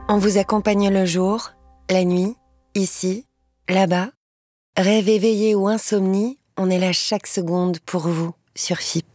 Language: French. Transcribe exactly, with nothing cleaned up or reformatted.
On vous accompagne le jour, la nuit, ici, là-bas. Rêve éveillé ou insomnie, on est là chaque seconde pour vous sur F I P.